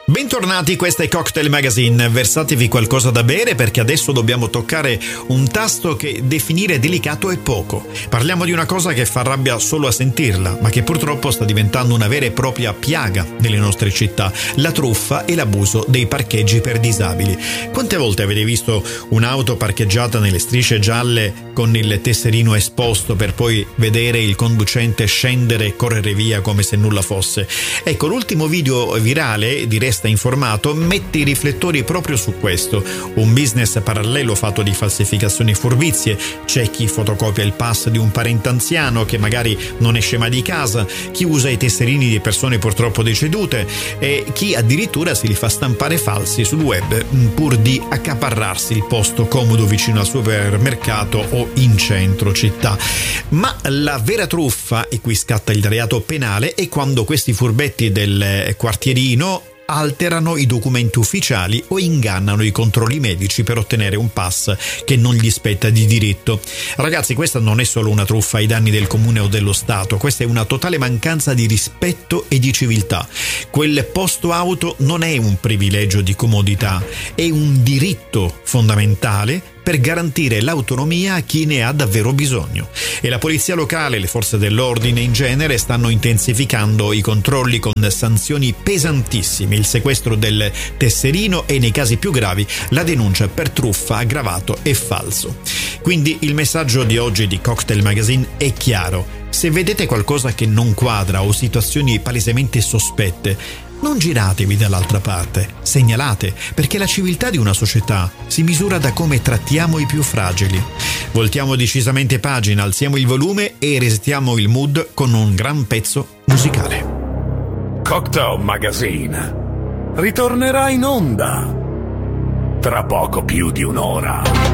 Bentornati, questa è Cocktail Magazine. Versatevi qualcosa da bere perché adesso dobbiamo toccare un tasto che definire delicato è poco. Parliamo di una cosa che fa rabbia solo a sentirla, ma che purtroppo sta diventando una vera e propria piaga nelle nostre città: la truffa e l'abuso dei parcheggi per disabili. Quante volte avete visto un'auto parcheggiata nelle strisce gialle con il tesserino esposto per poi vedere il conducente scendere e correre via come se nulla fosse? Ecco, l'ultimo video virale di Resta Informato mette i riflettori proprio su questo: un business parallelo fatto di falsificazioni e furbizie. C'è chi fotocopia il pass di un parente anziano che magari non esce mai di casa, chi usa i tesserini di persone purtroppo decedute e chi addirittura se li fa stampare falsi sul web pur di accaparrarsi il posto comodo vicino al supermercato o in centro città. Ma la vera truffa, e qui scatta il reato penale, è quando questi furbetti del quartierino alterano i documenti ufficiali o ingannano i controlli medici per ottenere un pass che non gli spetta di diritto. Ragazzi, questa non è solo una truffa ai danni del comune o dello Stato, questa è una totale mancanza di rispetto e di civiltà. Quel posto auto non è un privilegio di comodità, è un diritto fondamentale per garantire l'autonomia a chi ne ha davvero bisogno. E la polizia locale e le forze dell'ordine in genere stanno intensificando i controlli con sanzioni pesantissime, il sequestro del tesserino e, nei casi più gravi, la denuncia per truffa, aggravato e falso. Quindi il messaggio di oggi di Cocktail Magazine è chiaro: se vedete qualcosa che non quadra o situazioni palesemente sospette, non giratevi dall'altra parte, segnalate, perché la civiltà di una società si misura da come trattiamo i più fragili. Voltiamo decisamente pagina, alziamo il volume e resettiamo il mood con un gran pezzo musicale. Cocktail Magazine ritornerà in onda tra poco più di un'ora.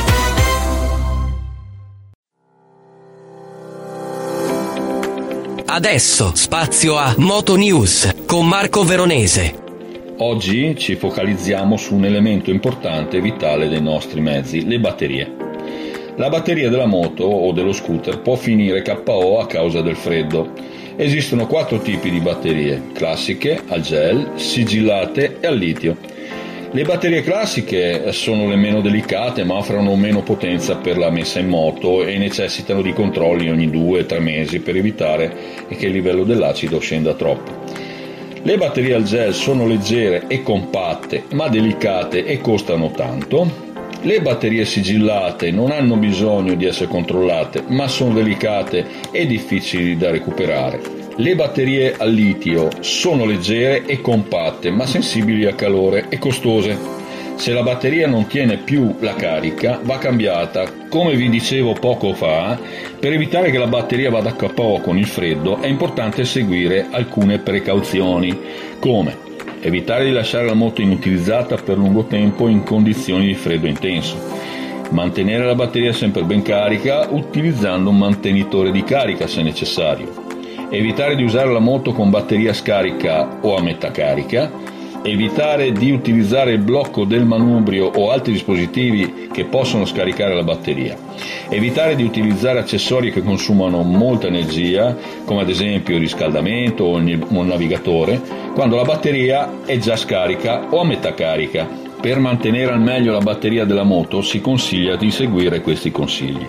Adesso spazio a Moto News con Marco Veronese. Oggi ci focalizziamo su un elemento importante e vitale dei nostri mezzi: le batterie. La batteria della moto o dello scooter può finire KO a causa del freddo. Esistono 4 tipi di batterie: classiche, al gel, sigillate e al litio. Le batterie classiche sono le meno delicate, ma offrono meno potenza per la messa in moto e necessitano di controlli ogni 2-3 mesi per evitare che il livello dell'acido scenda troppo. Le batterie al gel sono leggere e compatte, ma delicate e costano tanto. Le batterie sigillate non hanno bisogno di essere controllate, ma sono delicate e difficili da recuperare. Le batterie al litio sono leggere e compatte, ma sensibili al calore e costose. Se la batteria non tiene più la carica, va cambiata. Come vi dicevo poco fa, per evitare che la batteria vada a KO con il freddo, è importante seguire alcune precauzioni, come evitare di lasciare la moto inutilizzata per lungo tempo in condizioni di freddo intenso, mantenere la batteria sempre ben carica utilizzando un mantenitore di carica se necessario, evitare di usare la moto con batteria scarica o a metà carica, evitare di utilizzare il blocco del manubrio o altri dispositivi che possono scaricare la batteria, evitare di utilizzare accessori che consumano molta energia, come ad esempio il riscaldamento o il navigatore, quando la batteria è già scarica o a metà carica. Per mantenere al meglio la batteria della moto si consiglia di seguire questi consigli.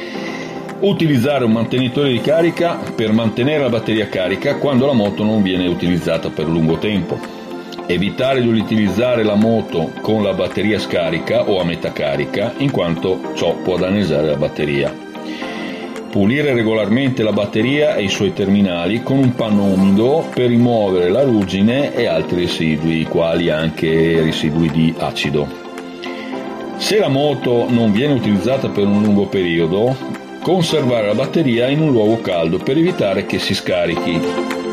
Utilizzare un mantenitore di carica per mantenere la batteria carica quando la moto non viene utilizzata per lungo tempo. Evitare di utilizzare la moto con la batteria scarica o a metà carica, in quanto ciò può danneggiare la batteria. Pulire regolarmente la batteria e i suoi terminali con un panno umido per rimuovere la ruggine e altri residui, quali anche residui di acido. Se la moto non viene utilizzata per un lungo periodo, conservare la batteria in un luogo caldo per evitare che si scarichi.